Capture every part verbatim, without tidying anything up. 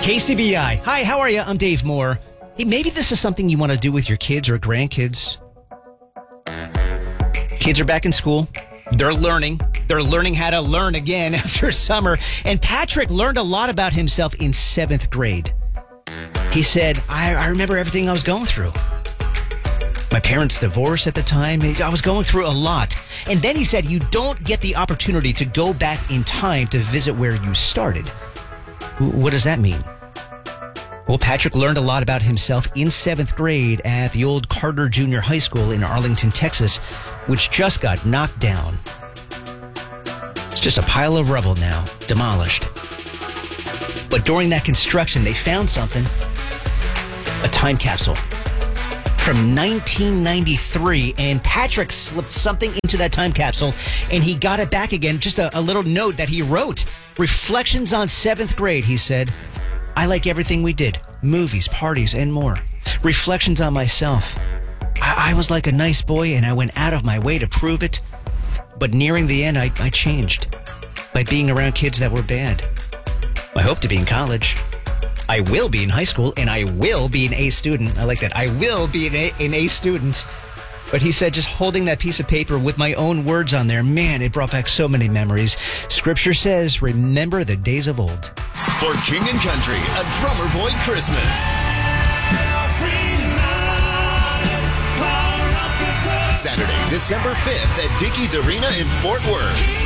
K C B I. Hi, how are you? I'm Dave Moore. Hey, maybe this is something you want to do with your kids or grandkids. Kids are back in school. They're learning. They're learning how to learn again after summer. And Patrick learned a lot about himself in seventh grade. He said, I, I remember everything I was going through. My parents' divorce at the time. I was going through a lot. And then he said, you don't get the opportunity to go back in time to visit where you started. What does that mean? Well, Patrick learned a lot about himself in seventh grade at the old Carter Junior High School in Arlington, Texas, which just got knocked down. It's just a pile of rubble now, demolished. But during that construction, they found something. A time capsule from nineteen ninety-three, and Patrick slipped something into that time capsule, and he got it back again. Just a, a little note that he wrote. Reflections on seventh grade, he said. I like everything we did. Movies, parties, and more. Reflections on myself. I, I was like a nice boy, and I went out of my way to prove it. But nearing the end, I, I changed by being around kids that were bad. I hope to be in college. I will be in high school, and I will be an A student. I like that. I will be an A, an A student. But he said just holding that piece of paper with my own words on there, man, it brought back so many memories. Scripture says, remember the days of old. For King and Country, a Drummer Boy Christmas. Saturday, December fifth at Dickies Arena in Fort Worth.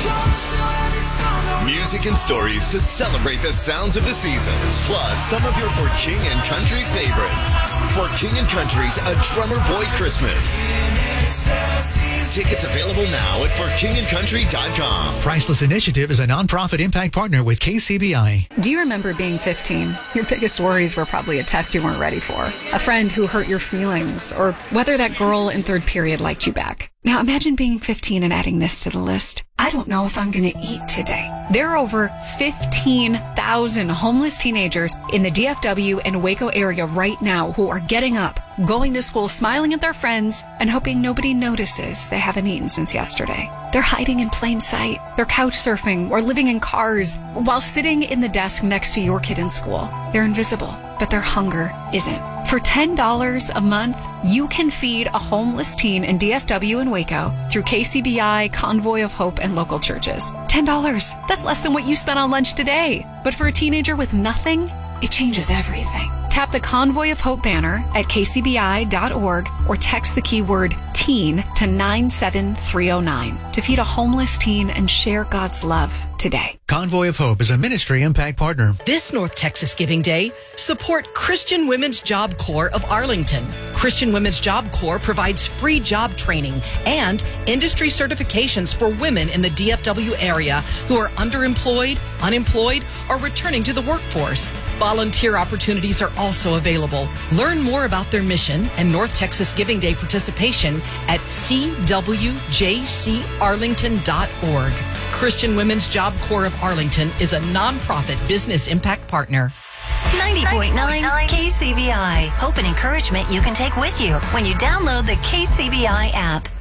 Music and stories to celebrate the sounds of the season, plus some of your For King and Country favorites. For King and Country's A Drummer Boy Christmas. Tickets available now at for king and country dot com. Priceless Initiative is a nonprofit impact partner with K C B I. Do you remember being fifteen? Your biggest worries were probably a test you weren't ready for, a friend who hurt your feelings, or whether that girl in third period liked you back. Now imagine being fifteen and adding this to the list. I don't know if I'm going to eat today. There are over fifteen thousand homeless teenagers in the D F W and Waco area right now who are getting up, going to school, smiling at their friends, and hoping nobody notices they haven't eaten since yesterday. They're hiding in plain sight. They're couch surfing or living in cars while sitting in the desk next to your kid in school. They're invisible, but their hunger isn't. For ten dollars a month, you can feed a homeless teen in D F W and Waco through K C B I, Convoy of Hope, and local churches. ten dollars. That's less than what you spent on lunch today. But for a teenager with nothing, it changes everything. Tap the Convoy of Hope banner at k c b i dot org or text the keyword teen to nine seven three oh nine to feed a homeless teen and share God's love today. Convoy of Hope is a ministry impact partner. This North Texas Giving Day, support Christian Women's Job Corps of Arlington. Christian Women's Job Corps provides free job training and industry certifications for women in the D F W area who are underemployed, unemployed, or returning to the workforce. Volunteer opportunities are also available. Learn more about their mission and North Texas Giving Day participation at c w j c arlington dot org. Christian Women's Job Corps of Arlington is a nonprofit business impact partner. ninety point nine K C B I. Hope and encouragement you can take with you when you download the K C B I app.